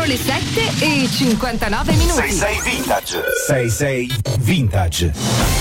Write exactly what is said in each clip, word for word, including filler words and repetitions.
Sono le sette e cinquantanove minuti. sei sei Vintage. sei sei Vintage.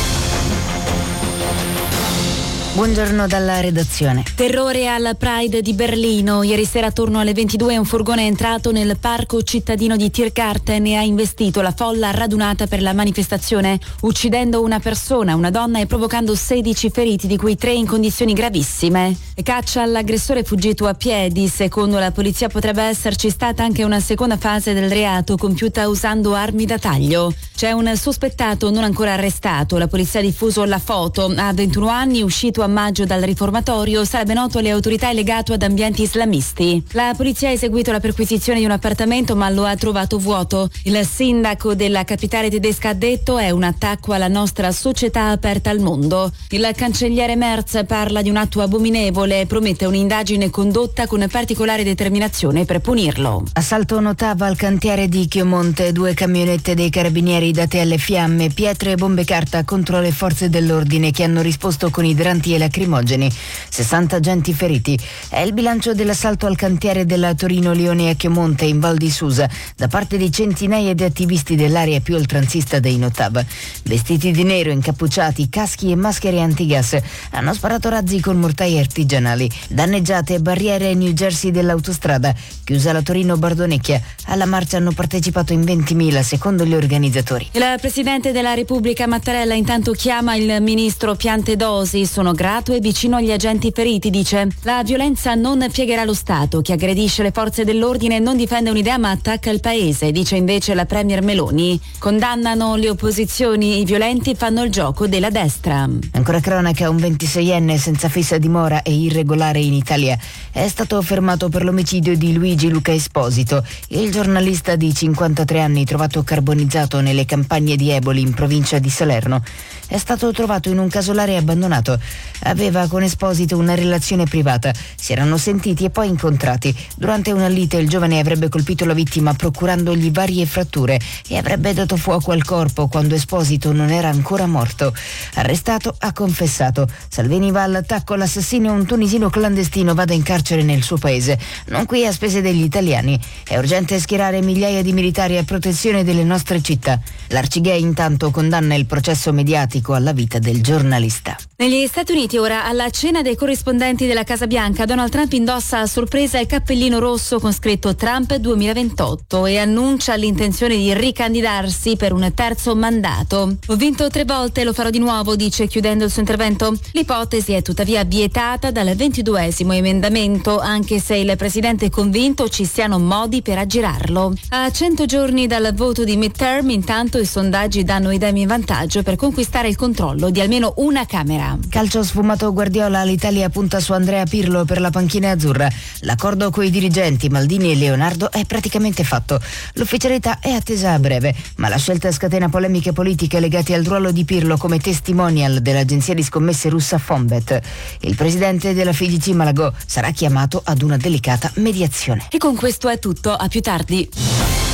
Buongiorno dalla redazione. Terrore al Pride di Berlino. Ieri sera attorno alle ventidue un furgone è entrato nel parco cittadino di Tiergarten e ha investito la folla radunata per la manifestazione, uccidendo una persona, una donna, e provocando sedici feriti, di cui tre in condizioni gravissime. Caccia all'aggressore fuggito a piedi. Secondo la polizia potrebbe esserci stata anche una seconda fase del reato, compiuta usando armi da taglio. C'è un sospettato non ancora arrestato. La polizia ha diffuso la foto. Ha ventuno anni, uscito a maggio dal riformatorio, sarebbe noto alle autorità e legato ad ambienti islamisti. La polizia ha eseguito la perquisizione di un appartamento, ma lo ha trovato vuoto. Il sindaco della capitale tedesca ha detto: è un attacco alla nostra società aperta al mondo. Il cancelliere Merz parla di un atto abominevole e promette un'indagine condotta con particolare determinazione per punirlo. Assalto notava al cantiere di Chiomonte, due camionette dei carabinieri date alle fiamme, pietre e bombe carta contro le forze dell'ordine, che hanno risposto con idranti e lacrimogeni. sessanta agenti feriti. È il bilancio dell'assalto al cantiere della Torino Lione a Chiomonte, in Val di Susa, da parte di centinaia di attivisti dell'area più oltranzista dei Notav. Vestiti di nero, incappucciati, caschi e maschere antigas, hanno sparato razzi con mortai artigianali. Danneggiate barriere New Jersey dell'autostrada, chiusa la Torino-Bardonecchia. Alla marcia hanno partecipato in ventimila, secondo gli organizzatori. Il Presidente della Repubblica Mattarella intanto chiama il ministro Piantedosi. Sono grato e vicino agli agenti feriti, dice. La violenza non piegherà lo Stato. Chi aggredisce le forze dell'ordine non difende un'idea ma attacca il paese, dice invece la premier Meloni. Condannano le opposizioni, i violenti fanno il gioco della destra. Ancora cronaca, un ventiseienne senza fissa dimora e irregolare in Italia è stato fermato per l'omicidio di Luigi Luca Esposito, il giornalista di cinquantatré anni trovato carbonizzato nelle campagne di Eboli in provincia di Salerno. È stato trovato in un casolare abbandonato. Aveva con Esposito una relazione privata. Si erano sentiti e poi incontrati. Durante una lite il giovane avrebbe colpito la vittima procurandogli varie fratture e avrebbe dato fuoco al corpo quando Esposito non era ancora morto. Arrestato, ha confessato. Salvini va all'attacco, l'assassino è un tunisino clandestino, vada in carcere nel suo paese, non qui a spese degli italiani. È urgente schierare migliaia di militari a protezione delle nostre città. L'Arcigay intanto condanna il processo mediatico alla vita del giornalista. Negli Stati Uniti ora, alla cena dei corrispondenti della Casa Bianca, Donald Trump indossa a sorpresa il cappellino rosso con scritto Trump duemilaventotto e annuncia l'intenzione di ricandidarsi per un terzo mandato. Ho vinto tre volte, lo farò di nuovo, dice chiudendo il suo intervento. L'ipotesi è tuttavia vietata dal ventiduesimo emendamento, anche se il presidente è convinto ci siano modi per aggirarlo. A cento giorni dal voto di midterm, intanto i sondaggi danno i Dem in vantaggio per conquistare il controllo di almeno una Camera. Calcio sfumato Guardiola, l'Italia punta su Andrea Pirlo per la panchina azzurra. L'accordo coi dirigenti Maldini e Leonardo è praticamente fatto. L'ufficialità è attesa a breve, ma la scelta scatena polemiche politiche legate al ruolo di Pirlo come testimonial dell'agenzia di scommesse russa Fonbet. Il presidente della F I G C Malagò sarà chiamato ad una delicata mediazione. E con questo è tutto, a più tardi.